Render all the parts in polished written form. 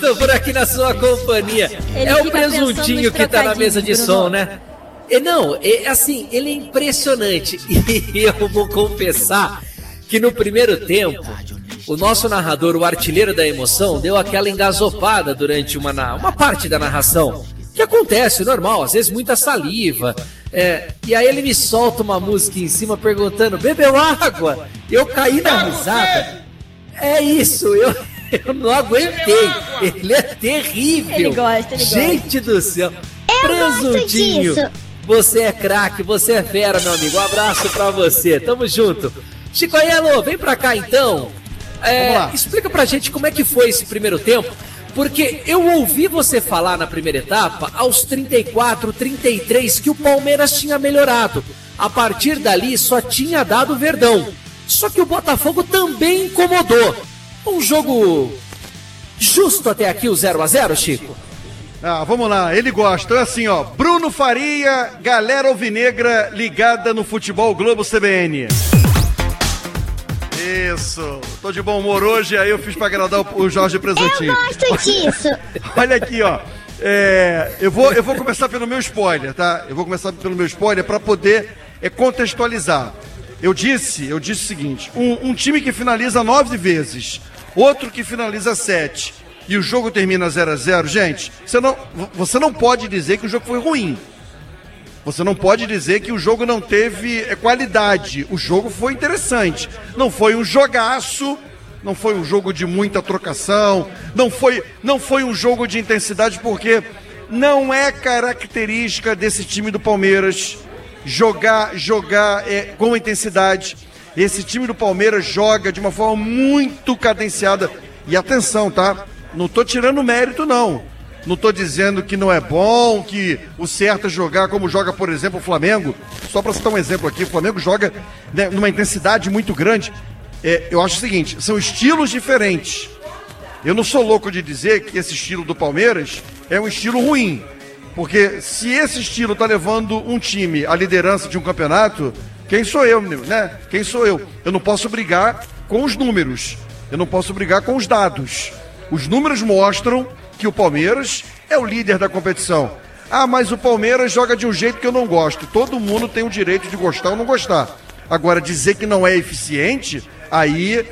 Tô por aqui na sua companhia. É o presuntinho que tá na mesa de som, né? Não, assim, ele é impressionante. E eu vou confessar que no primeiro tempo, o nosso narrador, o artilheiro da emoção, deu aquela engasopada durante uma parte da narração. Que acontece, normal, às vezes muita saliva. E aí ele me solta uma música em cima perguntando, bebeu água? Eu caí na risada. É isso, eu não aguentei. Ele é terrível. Ele gosta. Gente do céu. Presuntinho, você é craque, você é fera, meu amigo. Um abraço pra você, tamo junto. Chico Aiello, vem pra cá então. Explica pra gente como é que foi esse primeiro tempo. Porque eu ouvi você falar na primeira etapa, aos 34, 33, que o Palmeiras tinha melhorado. A partir dali só tinha dado Verdão. Só que o Botafogo também incomodou. Um jogo justo até aqui, o 0-0, Chico? Vamos lá, ele gosta. É assim, ó, Bruno Faria, galera alvinegra ligada no Futebol Globo CBN. Isso, tô de bom humor hoje, aí eu fiz pra agradar o Jorge Presuntinho. Eu gosto disso. Olha aqui, ó, eu vou começar pelo meu spoiler, tá? Eu vou começar pelo meu spoiler pra poder contextualizar. Eu disse o seguinte, um time que finaliza 9 vezes, outro que finaliza 7, e o jogo termina 0-0, gente, você não pode dizer que o jogo foi ruim. Você não pode dizer que o jogo não teve qualidade. O jogo foi interessante. Não foi um jogaço, não foi um jogo de muita trocação, não foi um jogo de intensidade, porque não é característica desse time do Palmeiras jogar com intensidade. Esse time do Palmeiras joga de uma forma muito cadenciada. E atenção, tá? Não tô tirando mérito, não. Não estou dizendo que não é bom, que o certo é jogar como joga, por exemplo, o Flamengo. Só para citar um exemplo aqui, o Flamengo joga, né, numa intensidade muito grande. Eu acho o seguinte, são estilos diferentes. Eu não sou louco de dizer que esse estilo do Palmeiras é um estilo ruim. Porque se esse estilo está levando um time à liderança de um campeonato, quem sou eu, né? Quem sou eu? Eu não posso brigar com os números. Eu não posso brigar com os dados. Os números mostram que o Palmeiras é o líder da competição. Mas o Palmeiras joga de um jeito que eu não gosto. Todo mundo tem o direito de gostar ou não gostar. Agora, dizer que não é eficiente, aí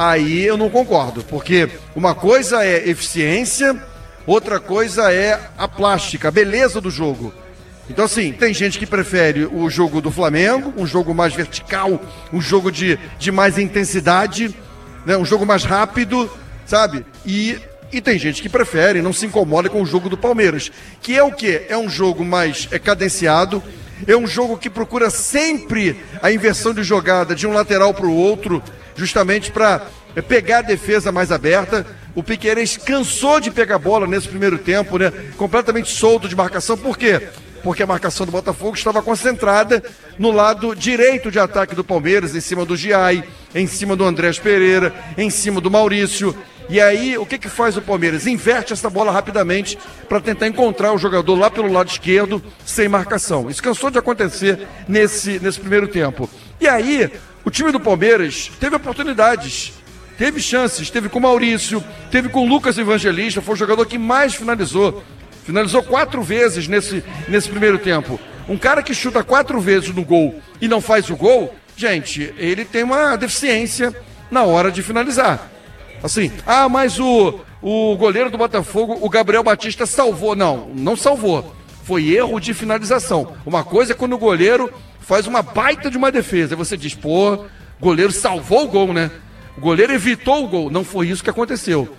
eu não concordo. Porque uma coisa é eficiência, outra coisa é a plástica, a beleza do jogo. Então, assim, tem gente que prefere o jogo do Flamengo, um jogo mais vertical, um jogo de mais intensidade, né? Um jogo mais rápido, sabe? E tem gente que prefere, não se incomoda com o jogo do Palmeiras. Que é o quê? É um jogo mais cadenciado, é um jogo que procura sempre a inversão de jogada de um lateral para o outro, justamente para pegar a defesa mais aberta. O Piquerez cansou de pegar bola nesse primeiro tempo, né? Completamente solto de marcação. Por quê? Porque a marcação do Botafogo estava concentrada no lado direito de ataque do Palmeiras, em cima do Giai, em cima do Andrés Pereira, em cima do Maurício. E aí, o que faz o Palmeiras? Inverte essa bola rapidamente para tentar encontrar o jogador lá pelo lado esquerdo, sem marcação. Isso cansou de acontecer nesse primeiro tempo. E aí, o time do Palmeiras teve oportunidades, teve chances, teve com o Maurício, teve com o Lucas Evangelista, foi o jogador que mais finalizou. Finalizou 4 vezes nesse primeiro tempo. Um cara que chuta 4 vezes no gol e não faz o gol, gente, ele tem uma deficiência na hora de finalizar. Assim, mas o goleiro do Botafogo, o Gabriel Batista, salvou. Não salvou. Foi erro de finalização. Uma coisa é quando o goleiro faz uma baita de uma defesa. Aí você diz, o goleiro salvou o gol, né? O goleiro evitou o gol. Não foi isso que aconteceu.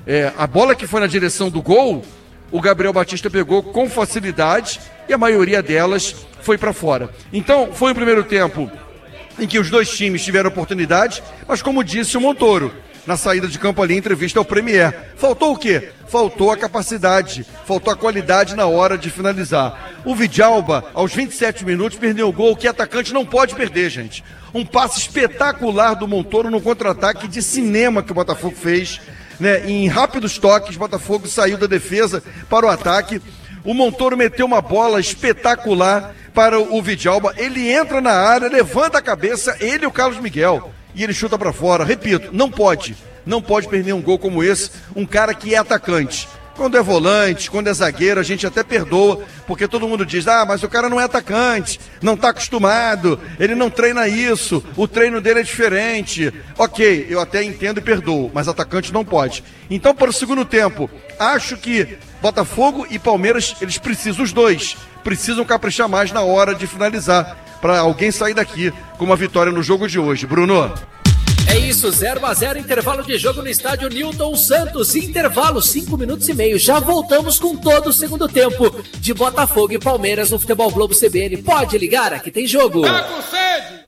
A bola que foi na direção do gol, o Gabriel Batista pegou com facilidade e a maioria delas foi para fora. Então, foi o primeiro tempo em que os dois times tiveram oportunidade, mas como disse o Montoro, na saída de campo ali, em entrevista ao Premier. Faltou o quê? Faltou a capacidade, faltou a qualidade na hora de finalizar. O Vidalba, aos 27 minutos, perdeu o gol que atacante não pode perder, gente. Um passe espetacular do Montoro no contra-ataque de cinema que o Botafogo fez, né? Em rápidos toques, o Botafogo saiu da defesa para o ataque. O Montoro meteu uma bola espetacular para o Vidalba. Ele entra na área, levanta a cabeça, ele e o Carlos Miguel. e ele chuta para fora. Repito, não pode perder um gol como esse, um cara que é atacante. Quando é volante, quando é zagueiro, a gente até perdoa, porque todo mundo diz, mas o cara não é atacante, não está acostumado, ele não treina isso, o treino dele é diferente. Ok, eu até entendo e perdoo, mas atacante não pode. Então, para o segundo tempo, acho que Botafogo e Palmeiras, eles precisam, os dois, precisam caprichar mais na hora de finalizar, para alguém sair daqui com uma vitória no jogo de hoje. Bruno? É isso, 0-0, intervalo de jogo no estádio Newton Santos, intervalo 5 minutos e meio, já voltamos com todo o segundo tempo de Botafogo e Palmeiras no Futebol Globo CBN. Pode ligar, aqui tem jogo. Tá com sede?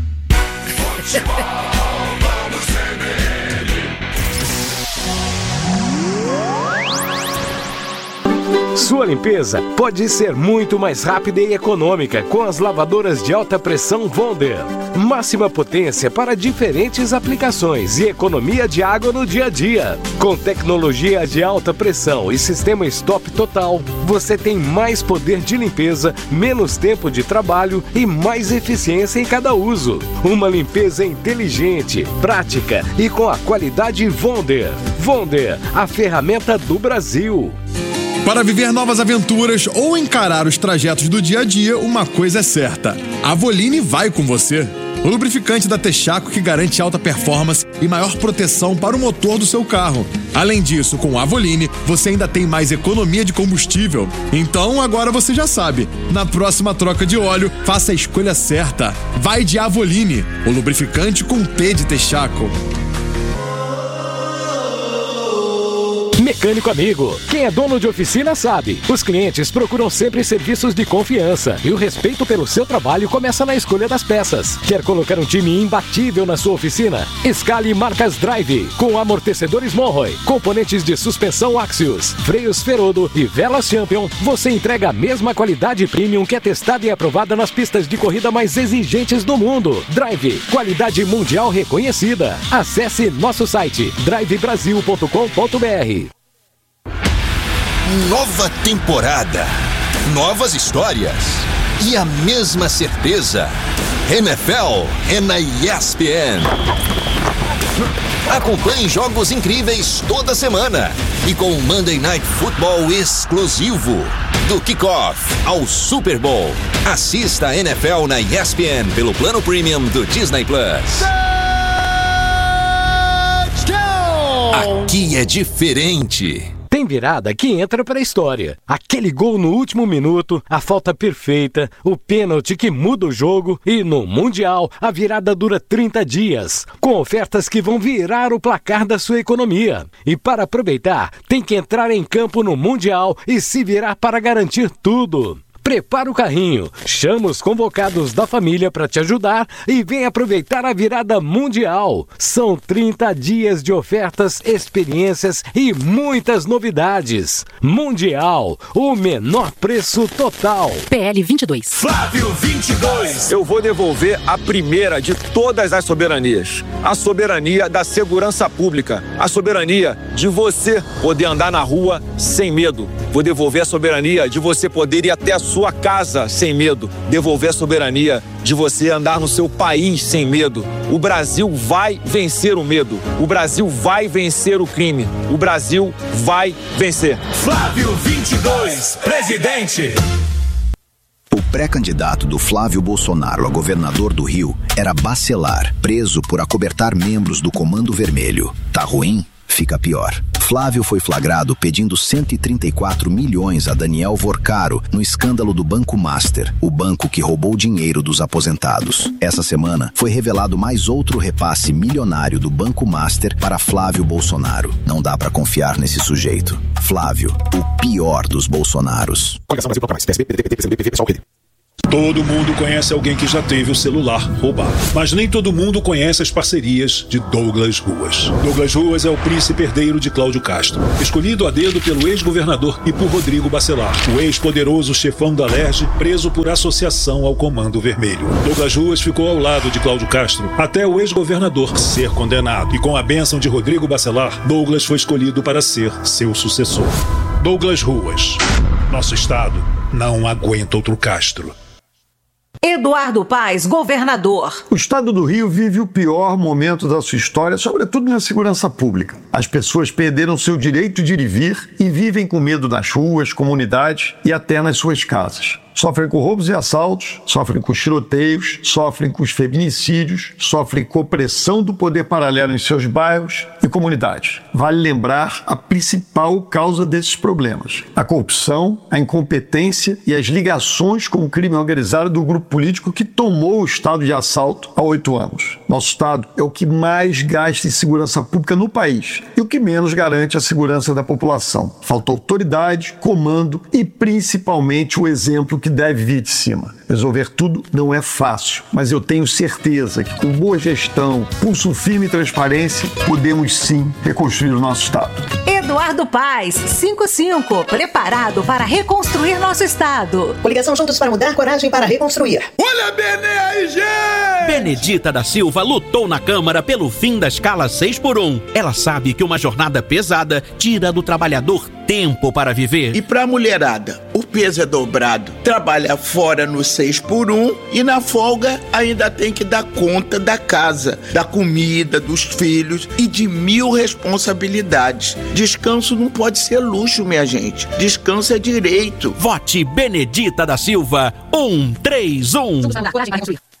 Sua limpeza pode ser muito mais rápida e econômica com as lavadoras de alta pressão Wonder. Máxima potência para diferentes aplicações e economia de água no dia a dia. Com tecnologia de alta pressão e sistema stop total, você tem mais poder de limpeza, menos tempo de trabalho e mais eficiência em cada uso. Uma limpeza inteligente, prática e com a qualidade Wonder. Wonder, a ferramenta do Brasil. Para viver novas aventuras ou encarar os trajetos do dia a dia, uma coisa é certa: a Avoline vai com você. O lubrificante da Texaco que garante alta performance e maior proteção para o motor do seu carro. Além disso, com a Avoline, você ainda tem mais economia de combustível. Então, agora você já sabe. Na próxima troca de óleo, faça a escolha certa. Vai de Avoline, o lubrificante com T de Texaco. Mecânico amigo, quem é dono de oficina sabe. Os clientes procuram sempre serviços de confiança e o respeito pelo seu trabalho começa na escolha das peças. Quer colocar um time imbatível na sua oficina? Escale marcas Drive, com amortecedores Monroe, componentes de suspensão Axios, freios Ferodo e velas Champion. Você entrega a mesma qualidade premium que é testada e aprovada nas pistas de corrida mais exigentes do mundo. Drive, qualidade mundial reconhecida. Acesse nosso site drivebrasil.com.br. Nova temporada, novas histórias e a mesma certeza. NFL é na ESPN. Acompanhe jogos incríveis toda semana e com o Monday Night Football exclusivo. Do kickoff ao Super Bowl. Assista a NFL na ESPN pelo plano premium do Disney Plus. Aqui é diferente. Tem virada que entra para a história. Aquele gol no último minuto, a falta perfeita, o pênalti que muda o jogo e no Mundial a virada dura 30 dias, com ofertas que vão virar o placar da sua economia. E para aproveitar, tem que entrar em campo no Mundial e se virar para garantir tudo. Prepara o carrinho, chama os convocados da família para te ajudar e vem aproveitar a virada mundial. São 30 dias de ofertas, experiências e muitas novidades. Mundial, o menor preço total. PL 22. Flávio 22. Eu vou devolver a primeira de todas as soberanias. A soberania da segurança pública. A soberania de você poder andar na rua sem medo. Vou devolver a soberania de você poder ir até a sua casa sem medo. Devolver a soberania de você andar no seu país sem medo. O Brasil vai vencer o medo. O Brasil vai vencer o crime. O Brasil vai vencer. Flávio 22, presidente. O pré-candidato do Flávio Bolsonaro a governador do Rio era Bacelar, preso por acobertar membros do Comando Vermelho. Tá ruim? Fica pior. Flávio foi flagrado pedindo 134 milhões a Daniel Vorcaro no escândalo do Banco Master, o banco que roubou dinheiro dos aposentados. Essa semana foi revelado mais outro repasse milionário do Banco Master para Flávio Bolsonaro. Não dá pra confiar nesse sujeito. Flávio, o pior dos Bolsonaros. Todo mundo conhece alguém que já teve o celular roubado. Mas nem todo mundo conhece as parcerias de Douglas Ruas. Douglas Ruas é o príncipe herdeiro de Cláudio Castro, escolhido a dedo pelo ex-governador e por Rodrigo Bacelar, o ex-poderoso chefão da LERJ, preso por associação ao Comando Vermelho. Douglas Ruas ficou ao lado de Cláudio Castro até o ex-governador ser condenado. E com a bênção de Rodrigo Bacelar, Douglas foi escolhido para ser seu sucessor. Douglas Ruas. Nosso estado não aguenta outro Castro. Eduardo Paes, governador. O estado do Rio vive o pior momento da sua história, sobretudo na segurança pública. As pessoas perderam seu direito de ir e vir e vivem com medo nas ruas, comunidades e até nas suas casas. Sofrem com roubos e assaltos, sofrem com tiroteios, sofrem com os feminicídios, sofrem com opressão do poder paralelo em seus bairros e comunidades. Vale lembrar a principal causa desses problemas: a corrupção, a incompetência e as ligações com o crime organizado do grupo político que tomou o estado de assalto há 8 anos. Nosso estado é o que mais gasta em segurança pública no país e o que menos garante a segurança da população. Falta autoridade, comando e principalmente o exemplo que deve vir de cima. Resolver tudo não é fácil, mas eu tenho certeza que com boa gestão, pulso firme e transparência, podemos sim reconstruir o nosso estado. Eduardo Paes, 55, preparado para reconstruir nosso estado. Coligação Juntos para Mudar, coragem para reconstruir. Olha, BNRG! Benedita da Silva lutou na Câmara pelo fim da escala 6x1. Ela sabe que uma jornada pesada tira do trabalhador tempo para viver. E pra mulherada, o peso é dobrado. Trabalha fora no 6x1 e na folga ainda tem que dar conta da casa, da comida, dos filhos e de 1000 responsabilidades. Descanso não pode ser luxo, minha gente. Descanso é direito. Vote Benedita da Silva 131.